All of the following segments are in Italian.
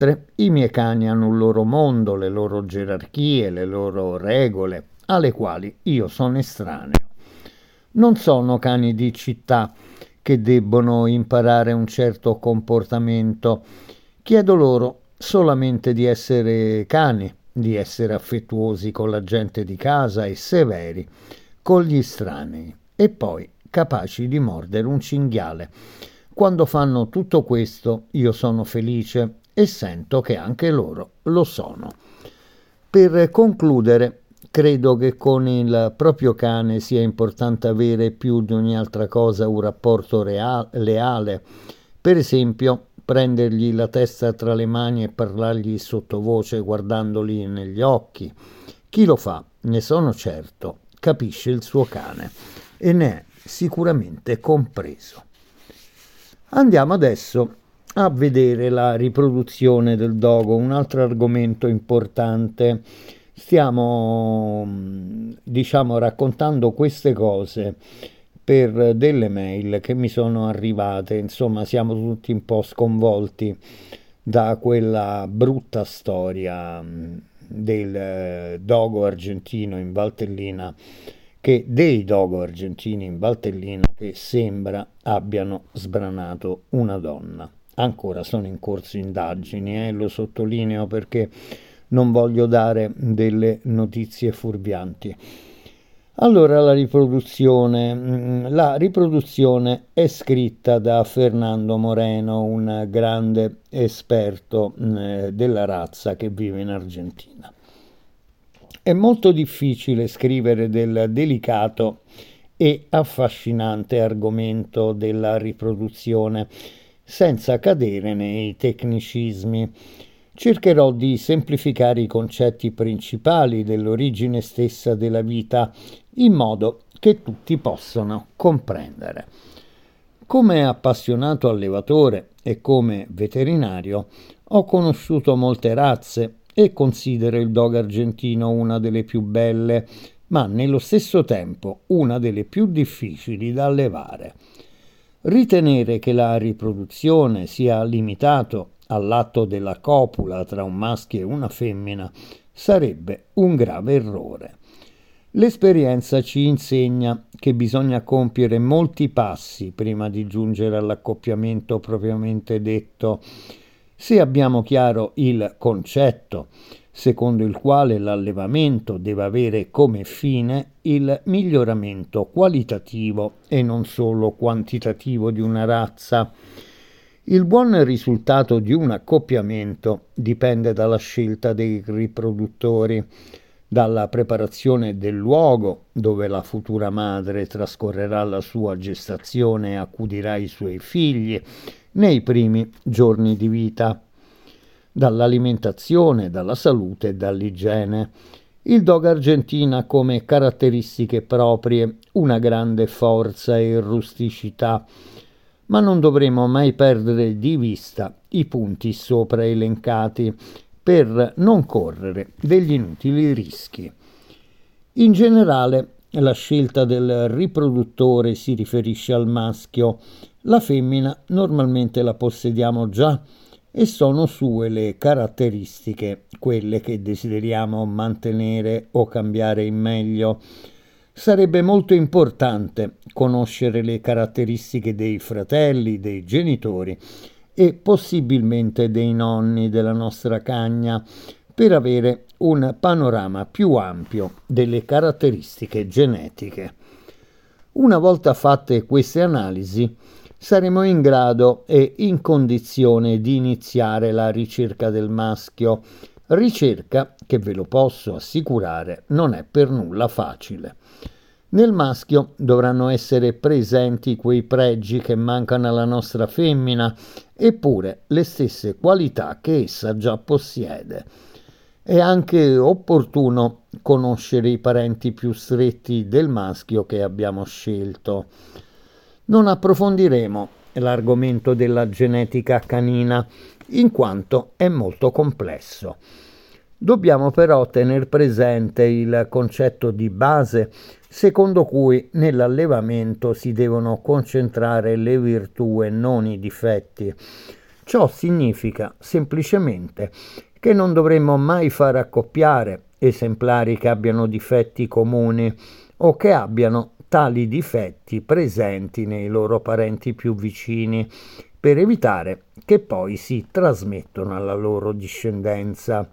Inoltre, i miei cani hanno un loro mondo, le loro gerarchie, le loro regole, alle quali io sono estraneo. Non sono cani di città che debbono imparare un certo comportamento. Chiedo loro solamente di essere cani, di essere affettuosi con la gente di casa e severi con gli estranei, e poi capaci di mordere un cinghiale. Quando fanno tutto questo io sono felice e sento che anche loro lo sono. Per concludere, credo che con il proprio cane sia importante avere più di ogni altra cosa un rapporto leale. Per esempio, prendergli la testa tra le mani e parlargli sottovoce guardandoli negli occhi. Chi lo fa, ne sono certo, capisce il suo cane e ne è sicuramente compreso. Andiamo adesso a vedere la riproduzione del dogo, un altro argomento importante. Stiamo, raccontando queste cose per delle mail che mi sono arrivate, insomma, siamo tutti un po' sconvolti da quella brutta storia del dogo argentino in Valtellina, dei dogo argentini in Valtellina che sembra abbiano sbranato una donna. Ancora sono in corso indagini, lo sottolineo perché non voglio dare delle notizie fuorvianti. Allora, la riproduzione è scritta da Fernando Moreno, un grande esperto della razza che vive in Argentina. È molto difficile scrivere del delicato e affascinante argomento della riproduzione senza cadere nei tecnicismi. Cercherò di semplificare i concetti principali dell'origine stessa della vita in modo che tutti possano comprendere. Come appassionato allevatore e come veterinario ho conosciuto molte razze e considero il dog argentino una delle più belle, ma nello stesso tempo una delle più difficili da allevare. Ritenere che la riproduzione sia limitato all'atto della copula tra un maschio e una femmina sarebbe un grave errore. L'esperienza ci insegna che bisogna compiere molti passi prima di giungere all'accoppiamento propriamente detto. Se abbiamo chiaro il concetto secondo il quale l'allevamento deve avere come fine il miglioramento qualitativo e non solo quantitativo di una razza, il buon risultato di un accoppiamento dipende dalla scelta dei riproduttori, dalla preparazione del luogo dove la futura madre trascorrerà la sua gestazione e accudirà i suoi figli nei primi giorni di vita, dall'alimentazione, dalla salute e dall'igiene. Il dog argentino ha come caratteristiche proprie una grande forza e rusticità, ma non dovremo mai perdere di vista i punti sopra elencati per non correre degli inutili rischi. In generale, la scelta del riproduttore si riferisce al maschio. La femmina normalmente la possediamo già e sono sue le caratteristiche, quelle che desideriamo mantenere o cambiare in meglio. Sarebbe molto importante conoscere le caratteristiche dei fratelli, dei genitori e possibilmente dei nonni della nostra cagna per avere un panorama più ampio delle caratteristiche genetiche. Una volta fatte queste analisi, saremo in grado e in condizione di iniziare la ricerca del maschio, ricerca che, ve lo posso assicurare, non è per nulla facile. Nel maschio dovranno essere presenti quei pregi che mancano alla nostra femmina, eppure le stesse qualità che essa già possiede. È anche opportuno conoscere i parenti più stretti del maschio che abbiamo scelto. Non approfondiremo l'argomento della genetica canina, in quanto è molto complesso. Dobbiamo però tener presente il concetto di base secondo cui nell'allevamento si devono concentrare le virtù e non i difetti, Ciò significa semplicemente che non dovremmo mai far accoppiare esemplari che abbiano difetti comuni o che abbiano tali difetti presenti nei loro parenti più vicini, per evitare che poi si trasmettano alla loro discendenza.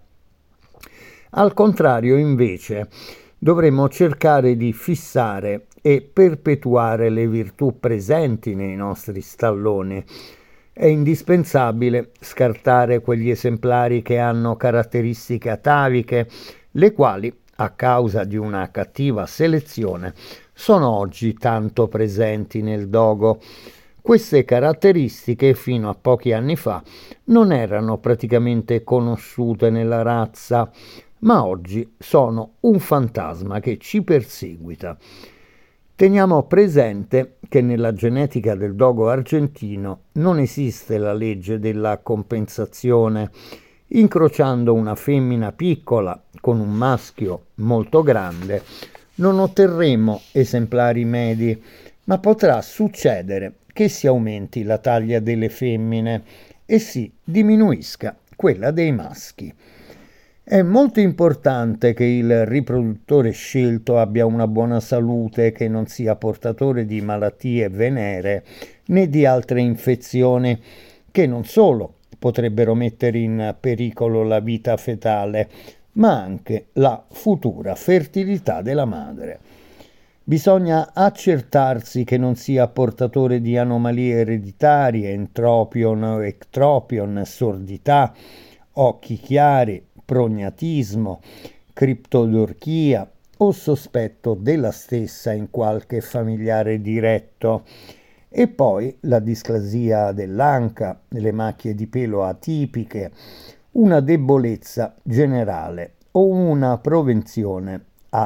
Al contrario, invece, dovremmo cercare di fissare e perpetuare le virtù presenti nei nostri stalloni. È indispensabile scartare quegli esemplari che hanno caratteristiche ataviche, le quali, a causa di una cattiva selezione, sono oggi tanto presenti nel dogo. Queste caratteristiche, fino a pochi anni fa, non erano praticamente conosciute nella razza, ma oggi sono un fantasma che ci perseguita. Teniamo presente che nella genetica del dogo argentino non esiste la legge della compensazione. Incrociando una femmina piccola con un maschio molto grande, non otterremo esemplari medi, ma potrà succedere che si aumenti la taglia delle femmine e si diminuisca quella dei maschi. È molto importante che il riproduttore scelto abbia una buona salute, che non sia portatore di malattie venere né di altre infezioni che non solo potrebbero mettere in pericolo la vita fetale, ma anche la futura fertilità della madre. Bisogna accertarsi che non sia portatore di anomalie ereditarie, entropion o ectropion, sordità, occhi chiari, prognatismo, criptodorchia o sospetto della stessa in qualche familiare diretto. E poi la displasia dell'anca, le macchie di pelo atipiche, una debolezza generale o una propensione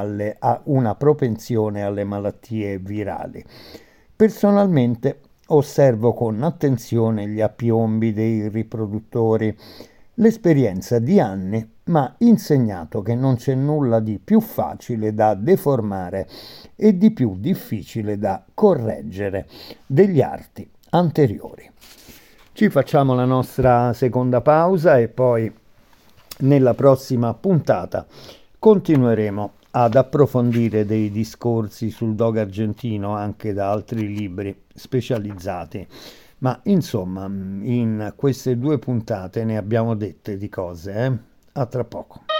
alle malattie virali. Personalmente osservo con attenzione gli appiombi dei riproduttori. L'esperienza di anni mi ha insegnato che non c'è nulla di più facile da deformare e di più difficile da correggere degli arti anteriori. Ci facciamo la nostra seconda pausa e poi nella prossima puntata continueremo ad approfondire dei discorsi sul dogo argentino anche da altri libri specializzati. Ma insomma, in queste 2 puntate ne abbiamo dette di cose, A tra poco.